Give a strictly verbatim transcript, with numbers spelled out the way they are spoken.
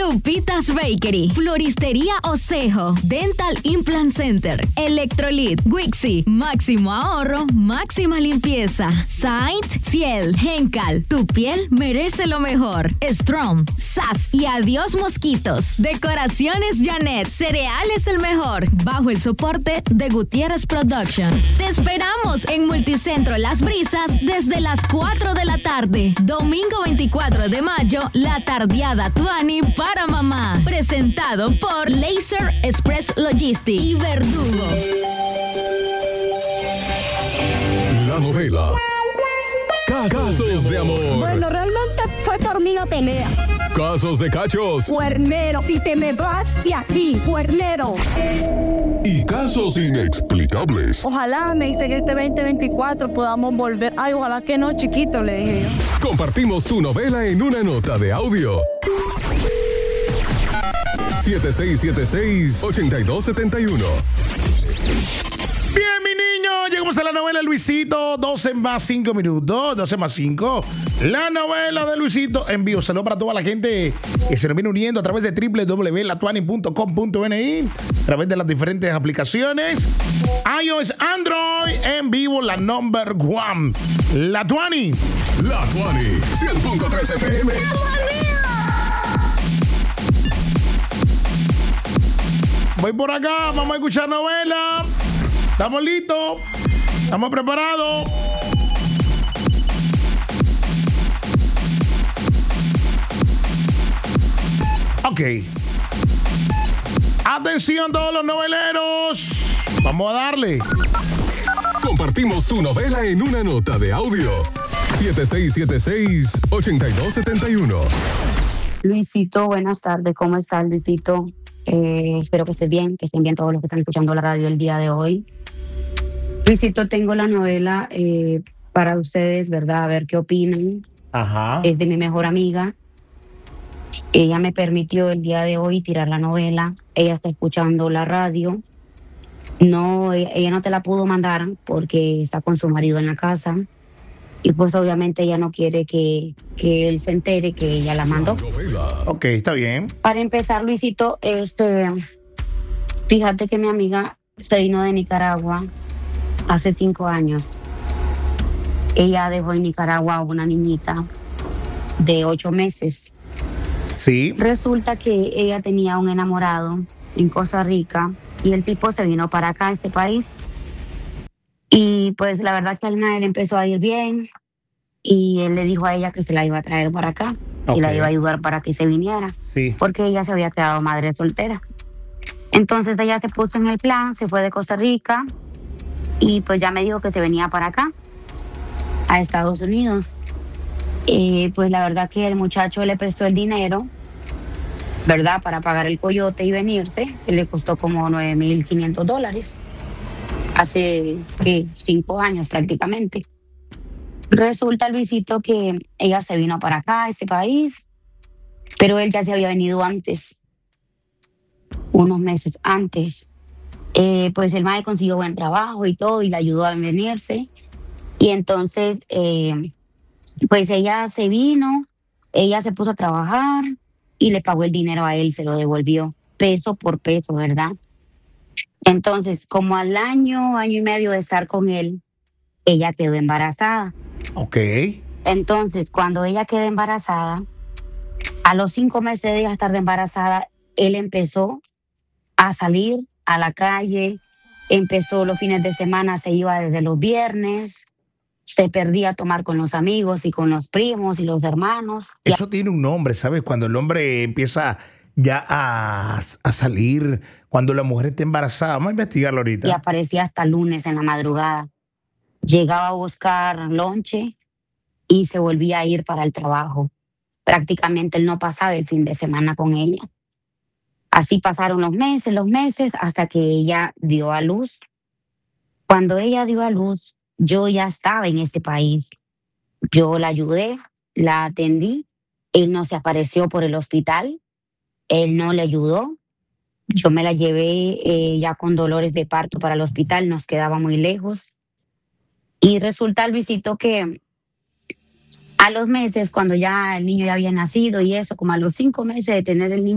Lupitas Bakery, Floristería Osejo, Dental Implant Center, Electrolit, Wixi, Máximo Ahorro, Máxima Limpieza, Saint, Ciel, Hencal, tu piel merece lo mejor. Strong, S A S y Adiós Mosquitos. Decoraciones Janet, Cereales el Mejor, bajo el soporte de Gutiérrez Production. Te esperamos en Multicentro Las Brisas desde las cuatro de la tarde. Domingo veinticuatro de mayo, la tardeada Tuani para mamá. Presentado por Laser Express Logistics y Verdugo. La novela Casos de Amor. Bueno, realmente fue por mí no tener. Casos de cachos. Cuernero, y te me vas de aquí, cuernero. Y casos inexplicables. Ojalá, me dice que este veinte veinticuatro podamos volver. Ay, ojalá que no, chiquito, le dije yo. Compartimos tu novela en una nota de audio. siete seis siete seis, ocho dos siete uno. Bien, mi niño, llegamos a la novela Luisito, doce más cinco minutos, doce más cinco. La novela de Luisito en vivo. Saludos para toda la gente que se nos viene uniendo a través de doble u doble u doble u punto la tuani punto com punto ene i, a través de las diferentes aplicaciones. iOS, Android, en vivo, la number one. La Tuani. La Tuani, cien punto tres F M. Voy por acá, vamos a escuchar novela. ¿Estamos listos? ¿Estamos preparados? Ok. Atención todos los noveleros. Vamos a darle. Compartimos tu novela en una nota de audio. siete seis siete seis, ocho dos siete uno. Luisito, buenas tardes. ¿Cómo estás, Luisito? Eh, espero que estés bien, que estén bien todos los que están escuchando la radio el día de hoy. Luisito, tengo la novela eh, para ustedes, ¿verdad? A ver qué opinan. Ajá. Es de mi mejor amiga. Ella me permitió el día de hoy tirar la novela. Ella está escuchando la radio. No, ella, ella no te la pudo mandar porque está con su marido en la casa. Y pues obviamente ella no quiere que, que él se entere que ella la mandó. Ok, está bien. Para empezar, Luisito, este, fíjate que mi amiga se vino de Nicaragua hace cinco años. Ella dejó en Nicaragua a una niñita de ocho meses. Sí. Resulta que ella tenía un enamorado en Costa Rica y el tipo se vino para acá, a este país. Y pues la verdad que al él empezó a ir bien y él le dijo a ella que se la iba a traer para acá. Okay. Y la iba a ayudar para que se viniera. Sí. Porque ella se había quedado madre soltera. Entonces ella se puso en el plan, se fue de Costa Rica y pues ya me dijo que se venía para acá, a Estados Unidos. Eh, pues la verdad que el muchacho le prestó el dinero, ¿verdad? Para pagar el coyote y venirse, que le costó como nueve mil quinientos dólares. Hace, ¿qué? Cinco años prácticamente. Resulta, Luisito, que ella se vino para acá, a este país, pero él ya se había venido antes, unos meses antes. Eh, pues el mae consiguió buen trabajo y todo, y le ayudó a venirse. Y entonces, eh, pues ella se vino, ella se puso a trabajar y le pagó el dinero a él, se lo devolvió, peso por peso, ¿verdad? Entonces, como al año, año y medio de estar con él, ella quedó embarazada. Ok. Entonces, cuando ella quedó embarazada, a los cinco meses de ella estar embarazada, él empezó a salir a la calle, empezó los fines de semana, se iba desde los viernes, se perdía a tomar con los amigos y con los primos y los hermanos. Eso y tiene un nombre, ¿sabes? Cuando el hombre empieza ya a, a salir, cuando la mujer está embarazada. Vamos a investigarlo ahorita. Y aparecía hasta lunes en la madrugada. Llegaba a buscar lonche y se volvía a ir para el trabajo. Prácticamente él no pasaba el fin de semana con ella. Así pasaron los meses, los meses, hasta que ella dio a luz. Cuando ella dio a luz, yo ya estaba en este país. Yo la ayudé, la atendí. Él no se apareció por el hospital. Él no le ayudó. Yo me la llevé eh, ya con dolores de parto para el hospital, nos quedaba muy lejos. Y resulta, Luisito, que a los meses, cuando ya el niño ya había nacido y eso, como a los cinco meses de tener el niño,